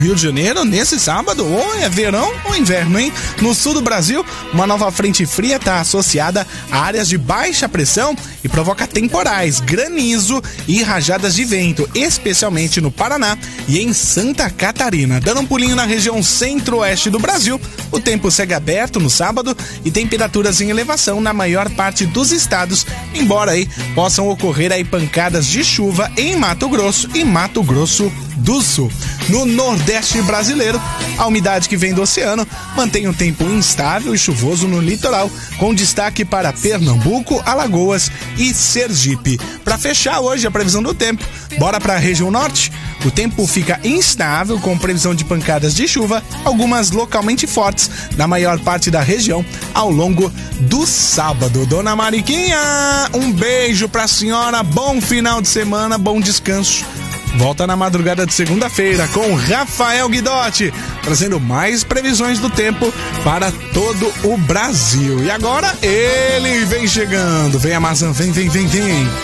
Rio de Janeiro, nesse sábado, ou é verão ou inverno, hein? No sul do Brasil, uma nova frente fria está associada a áreas de baixa pressão e provoca temporais, granizo e rajadas de vento, especialmente no Paraná e em Santa Catarina. Dando um pulinho na região centro-oeste do Brasil, o tempo segue aberto no sábado e temperaturas em elevação na maior parte dos estados, embora aí possam ocorrer aí pancadas de chuva em Mato Grosso e Mato Grosso do Sul. No Nordeste brasileiro, a umidade que vem do oceano mantém um tempo instável e chuvoso no litoral, com destaque para Pernambuco, Alagoas e Sergipe. Para fechar hoje a previsão do tempo, bora para a região norte. O tempo fica instável, com previsão de pancadas de chuva, algumas localmente fortes, na maior parte da região, ao longo do sábado. Dona Mariquinha, um beijo pra senhora, bom final de semana, bom descanso. Volta na madrugada de segunda-feira com Rafael Guidotti, trazendo mais previsões do tempo para todo o Brasil. E agora ele vem chegando. Vem, Amazon, vem.